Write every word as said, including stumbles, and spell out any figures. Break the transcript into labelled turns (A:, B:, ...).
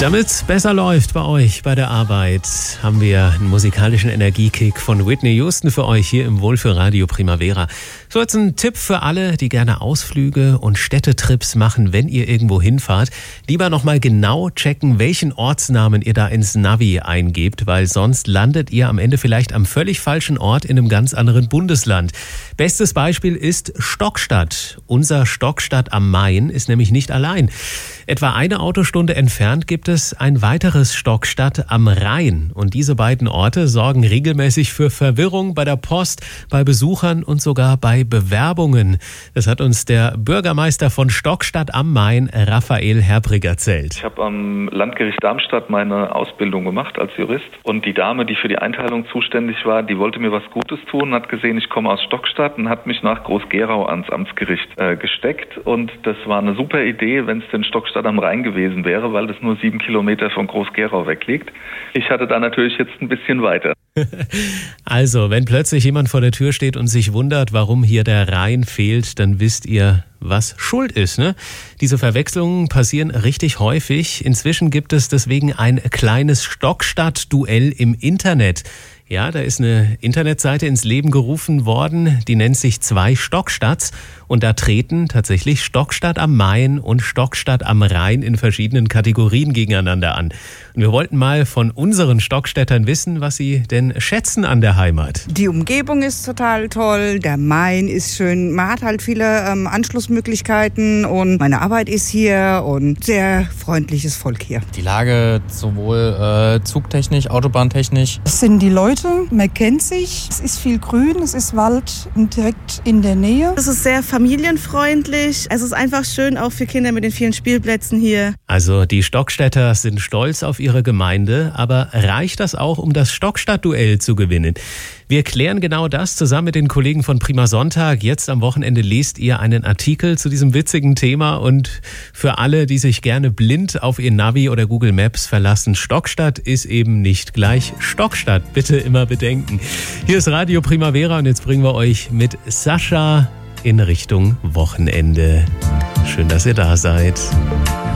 A: Damit es besser läuft bei euch bei der Arbeit, haben wir einen musikalischen Energiekick von Whitney Houston für euch hier im Wohlfühlradio Primavera. So, jetzt ein Tipp für alle, die gerne Ausflüge und Städtetrips machen, wenn ihr irgendwo hinfahrt. Lieber nochmal genau checken, welchen Ortsnamen ihr da ins Navi eingebt, weil sonst landet ihr am Ende vielleicht am völlig falschen Ort in einem ganz anderen Bundesland. Bestes Beispiel ist Stockstadt. Unser Stockstadt am Main ist nämlich nicht allein. Etwa eine Autostunde entfernt gibt es ein weiteres Stockstadt am Rhein. Und diese beiden Orte sorgen regelmäßig für Verwirrung bei der Post, bei Besuchern und sogar bei Bewerbungen. Das hat uns der Bürgermeister von Stockstadt am Main, Raphael Herbrig, erzählt.
B: Ich habe am Landgericht Darmstadt meine Ausbildung gemacht als Jurist. Und die Dame, die für die Einteilung zuständig war, die wollte mir was Gutes tun, hat gesehen, ich komme aus Stockstadt und hat mich nach Groß-Gerau ans Amtsgericht äh, gesteckt. Und das war eine super Idee, wenn es den Stockstadt am Rhein gewesen wäre, weil das nur sieben Kilometer von Groß-Gerau weg liegt. Ich hatte da natürlich jetzt ein bisschen weiter.
A: Also, wenn plötzlich jemand vor der Tür steht und sich wundert, warum hier der Rhein fehlt, dann wisst ihr, was schuld ist, ne? Diese Verwechslungen passieren richtig häufig. Inzwischen gibt es deswegen ein kleines Stockstadt-Duell im Internet. Ja, da ist eine Internetseite ins Leben gerufen worden, die nennt sich Zwei Stockstadts. Und da treten tatsächlich Stockstadt am Main und Stockstadt am Rhein in verschiedenen Kategorien gegeneinander an. Und wir wollten mal von unseren Stockstädtern wissen, was sie denn schätzen an der Heimat.
C: Die Umgebung ist total toll, der Main ist schön, man hat halt viele ähm, Anschlussmöglichkeiten und meine Arbeit ist hier und sehr freundliches Volk hier.
D: Die Lage sowohl äh, zugtechnisch, autobahntechnisch.
E: Es sind die Leute, man kennt sich, es ist viel Grün, es ist Wald direkt in der Nähe.
F: Es ist sehr familienfreundlich, es ist einfach schön auch für Kinder mit den vielen Spielplätzen hier.
A: Also die Stockstädter sind stolz auf ihre Gemeinde, aber reicht das auch, um das Stockstadt-Duell zu gewinnen? Wir klären genau das zusammen mit den Kollegen von Prima Sonntag. Jetzt am Wochenende lest ihr einen Artikel zu diesem witzigen Thema und für alle, die sich gerne blind auf ihr Navi oder Google Maps verlassen, Stockstadt ist eben nicht gleich Stockstadt. Bitte immer bedenken. Hier ist Radio Primavera und jetzt bringen wir euch mit Sascha in Richtung Wochenende. Schön, dass ihr da seid.